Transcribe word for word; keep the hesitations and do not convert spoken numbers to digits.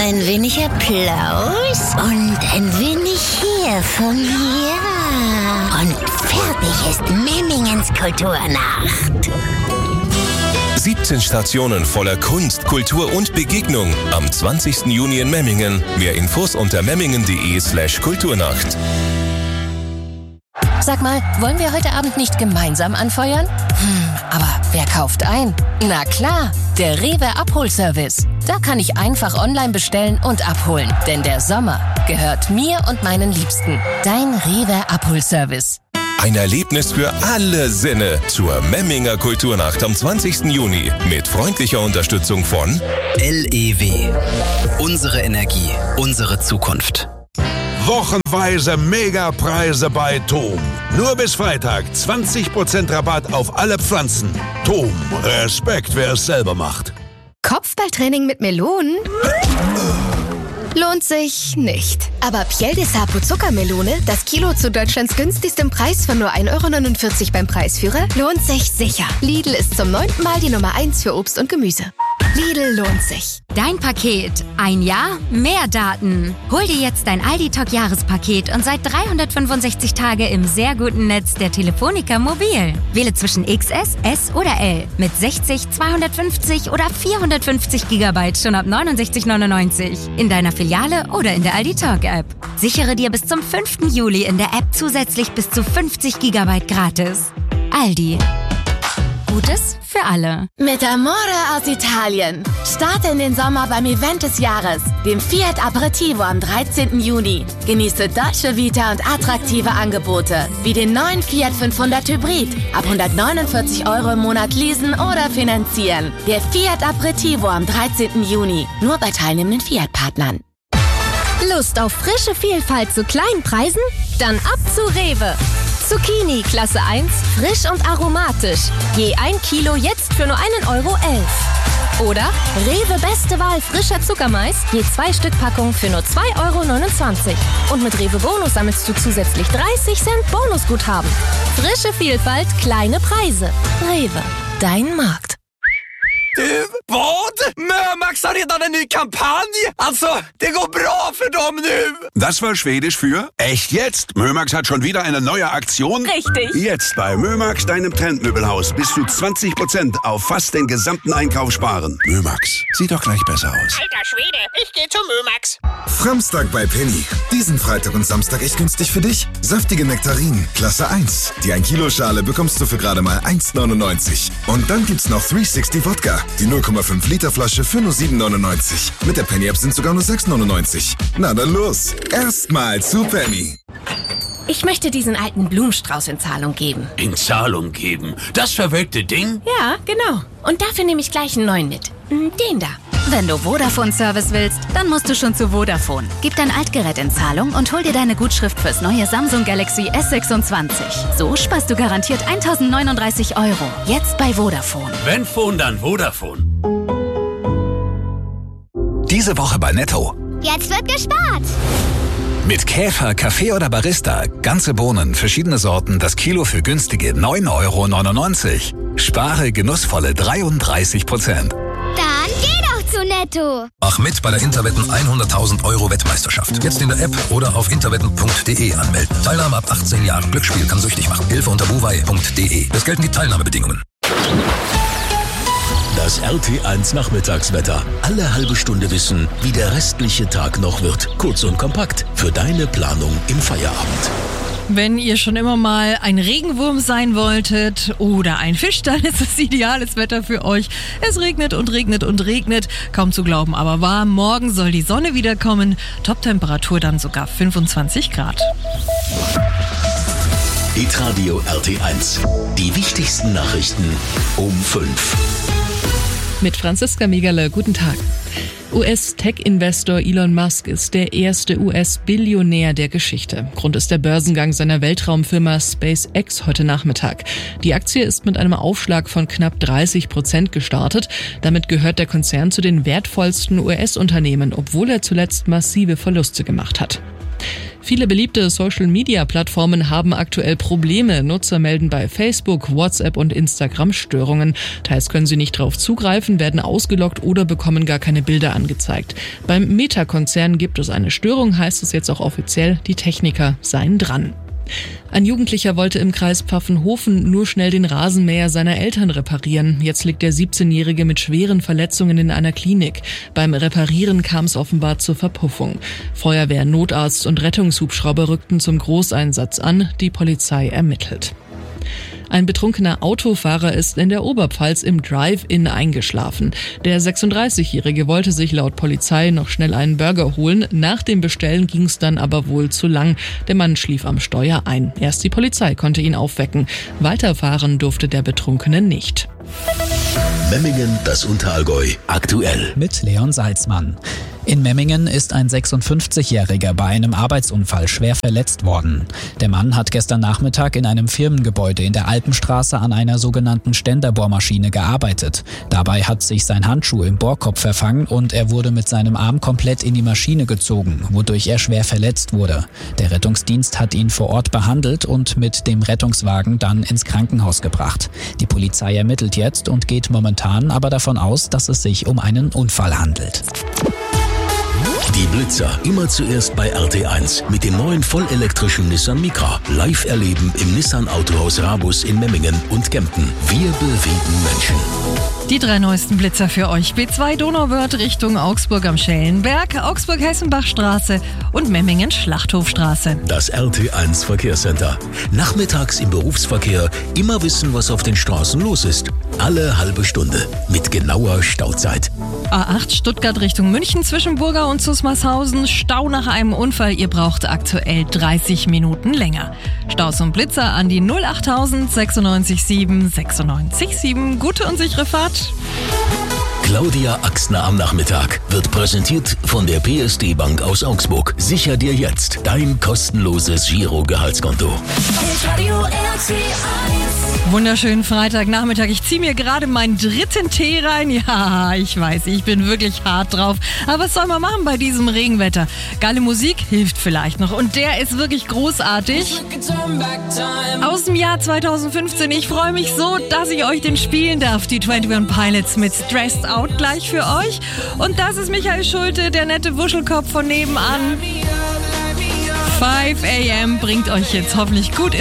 Ein wenig Applaus und ein wenig hier von mir. Und fertig ist Memmingens Kulturnacht. siebzehn Stationen voller Kunst, Kultur und Begegnung am zwanzigsten Juni in Memmingen. Mehr Infos unter memmingen.de slash Kulturnacht. Sag mal, wollen wir heute Abend nicht gemeinsam anfeuern? Hm, aber wer kauft ein? Na klar, der Rewe Abholservice. Da kann ich einfach online bestellen und abholen. Denn der Sommer gehört mir und meinen Liebsten. Dein Rewe Abholservice. Ein Erlebnis für alle Sinne zur Memminger Kulturnacht am zwanzigsten Juni mit freundlicher Unterstützung von L E W. Unsere Energie, unsere Zukunft. Wochenweise Megapreise bei Tom. Nur bis Freitag zwanzig Prozent Rabatt auf alle Pflanzen. Tom, Respekt, wer es selber macht. Kopfballtraining mit Melonen? Lohnt sich nicht. Aber Piel de Sapo Zuckermelone, das Kilo zu Deutschlands günstigstem Preis von nur ein Euro neunundvierzig beim Preisführer, lohnt sich sicher. Lidl ist zum neunten Mal die Nummer eins für Obst und Gemüse. Lidl lohnt sich. Dein Paket. Ein Jahr, mehr Daten. Hol dir jetzt dein Aldi-Talk-Jahrespaket und sei dreihundertfünfundsechzig Tage im sehr guten Netz der Telefonica Mobil. Wähle zwischen X S, S oder L mit sechzig, zweihundertfünfzig oder vierhundertfünfzig Gigabyte schon ab neunundsechzig neunundneunzig. In deiner Filiale oder in der Aldi Talk-App. Sichere dir bis zum fünften Juli in der App zusätzlich bis zu fünfzig Gigabyte gratis. Aldi. Gutes für alle. Mit Amore aus Italien. Starte in den Sommer beim Event des Jahres, dem Fiat Aperitivo am dreizehnten Juni. Genieße Dolce Vita und attraktive Angebote, wie den neuen Fiat fünfhundert Hybrid. Ab hundertneunundvierzig Euro im Monat leasen oder finanzieren. Der Fiat Aperitivo am dreizehnten Juni. Nur bei teilnehmenden Fiat-Partnern. Lust auf frische Vielfalt zu kleinen Preisen? Dann ab zu Rewe. Zucchini Klasse eins, frisch und aromatisch. Je ein Kilo jetzt für nur einen Euro elf. Oder Rewe Beste Wahl frischer Zuckermais, je zwei Stück Packung für nur zwei Euro neunundzwanzig. Und mit Rewe Bonus sammelst du zusätzlich dreißig Cent Bonusguthaben. Frische Vielfalt, kleine Preise. Rewe, dein Markt. Du, vad? Mömax har redan en ny kampanj! Alltså, det går bra för dem nu! Das war Schwedisch für echt jetzt. Mömax hat schon wieder eine neue Aktion. Richtig. Jetzt bei Mömax, deinem Trendmöbelhaus, bis zu zwanzig Prozent auf fast den gesamten Einkauf sparen. Mömax, sieht doch gleich besser aus. Alter Schwede, ich geh zu Mömax. Samstag bei Penny. Diesen Freitag und Samstag echt günstig für dich. Saftige Nektarinen, Klasse eins. Die ein Kilo Schale bekommst du für gerade mal eins neunundneunzig. Und dann gibt's noch dreihundertsechzig Wodka. Die null Komma fünf Liter Flasche für nur sieben neunundneunzig. Mit der Penny-App sind sogar nur sechs neunundneunzig. Na dann los. Erstmal zu Penny. Ich möchte diesen alten Blumenstrauß in Zahlung geben. In Zahlung geben? Das verwelkte Ding? Ja, genau. Und dafür nehme ich gleich einen neuen mit. Den da. Wenn du Vodafone-Service willst, dann musst du schon zu Vodafone. Gib dein Altgerät in Zahlung und hol dir deine Gutschrift fürs neue Samsung Galaxy S sechsundzwanzig. So sparst du garantiert eintausendneununddreißig Euro. Jetzt bei Vodafone. Wenn Phone, dann Vodafone. Diese Woche bei Netto. Jetzt wird gespart. Mit Käfer, Kaffee oder Barista. Ganze Bohnen, verschiedene Sorten, das Kilo für günstige neun Euro neunundneunzig. Spare genussvolle dreiunddreißig Prozent. Dann geh doch zu Netto. Mach mit bei der Interwetten hunderttausend Euro Wettmeisterschaft. Jetzt in der App oder auf interwetten punkt de anmelden. Teilnahme ab achtzehn Jahren. Glücksspiel kann süchtig machen. Hilfe unter buwei punkt de. Es gelten die Teilnahmebedingungen. Das R T eins Nachmittagswetter. Alle halbe Stunde wissen, wie der restliche Tag noch wird. Kurz und kompakt für deine Planung im Feierabend. Wenn ihr schon immer mal ein Regenwurm sein wolltet oder ein Fisch, dann ist es ideales Wetter für euch. Es regnet und regnet und regnet. Kaum zu glauben, aber wahr. Morgen soll die Sonne wiederkommen. Toptemperatur dann sogar fünfundzwanzig Grad. Hitradio R T eins. Die wichtigsten Nachrichten um fünf. Mit Franziska Megerle, guten Tag. U S-Tech-Investor Elon Musk ist der erste U S-Billionär der Geschichte. Grund ist der Börsengang seiner Weltraumfirma SpaceX heute Nachmittag. Die Aktie ist mit einem Aufschlag von knapp dreißig Prozent gestartet. Damit gehört der Konzern zu den wertvollsten U S-Unternehmen, obwohl er zuletzt massive Verluste gemacht hat. Viele beliebte Social-Media-Plattformen haben aktuell Probleme. Nutzer melden bei Facebook, WhatsApp und Instagram Störungen. Teils können sie nicht drauf zugreifen, werden ausgeloggt oder bekommen gar keine Bilder angezeigt. Beim Meta-Konzern gibt es eine Störung, heißt es jetzt auch offiziell, die Techniker seien dran. Ein Jugendlicher wollte im Kreis Pfaffenhofen nur schnell den Rasenmäher seiner Eltern reparieren. Jetzt liegt der siebzehnjährige mit schweren Verletzungen in einer Klinik. Beim Reparieren kam es offenbar zur Verpuffung. Feuerwehr, Notarzt und Rettungshubschrauber rückten zum Großeinsatz an. Die Polizei ermittelt. Ein betrunkener Autofahrer ist in der Oberpfalz im Drive-In eingeschlafen. Der sechsunddreißigjährige wollte sich laut Polizei noch schnell einen Burger holen. Nach dem Bestellen ging es dann aber wohl zu lang. Der Mann schlief am Steuer ein. Erst die Polizei konnte ihn aufwecken. Weiterfahren durfte der Betrunkene nicht. Memmingen, das Unterallgäu, aktuell. Mit Leon Salzmann. In Memmingen ist ein sechsundfünfzigjähriger bei einem Arbeitsunfall schwer verletzt worden. Der Mann hat gestern Nachmittag in einem Firmengebäude in der Alpenstraße an einer sogenannten Ständerbohrmaschine gearbeitet. Dabei hat sich sein Handschuh im Bohrkopf verfangen und er wurde mit seinem Arm komplett in die Maschine gezogen, wodurch er schwer verletzt wurde. Der Rettungsdienst hat ihn vor Ort behandelt und mit dem Rettungswagen dann ins Krankenhaus gebracht. Die Polizei ermittelt jetzt und geht momentan aber davon aus, dass es sich um einen Unfall handelt. Die Blitzer immer zuerst bei R T eins mit dem neuen vollelektrischen Nissan Micra. Live erleben im Nissan Autohaus Rabus in Memmingen und Kempten. Wir bewegen Menschen. Die drei neuesten Blitzer für euch. B zwei Donauwörth Richtung Augsburg am Schellenberg, Augsburg-Hessenbachstraße und Memmingen-Schlachthofstraße. Das R T eins Verkehrscenter. Nachmittags im Berufsverkehr immer wissen, was auf den Straßen los ist. Alle halbe Stunde mit genauer Stauzeit. A acht Stuttgart Richtung München zwischen Burgau und Zusmarshausen. Stau nach einem Unfall. Ihr braucht aktuell dreißig Minuten länger. Staus und Blitzer an die null achttausend sechsundneunzig sieben sechsundneunzig sieben. Gute und sichere Fahrt. Claudia Axner am Nachmittag wird präsentiert von der P S D Bank aus Augsburg. Sicher dir jetzt dein kostenloses Giro-Gehaltskonto. Wunderschönen Freitagnachmittag. Ich ziehe mir gerade meinen dritten Tee rein. Ja, ich weiß, ich bin wirklich hart drauf. Aber was soll man machen bei diesem Regenwetter? Geile Musik hilft vielleicht noch. Und der ist wirklich großartig. Aus dem Jahr zweitausendfünfzehn. Ich freue mich so, dass ich euch den spielen darf. Die einundzwanzig Pilots mit Stressed Out gleich für euch. Und das ist Michael Schulte, der nette Wuschelkopf von nebenan. five a m bringt euch jetzt hoffentlich gut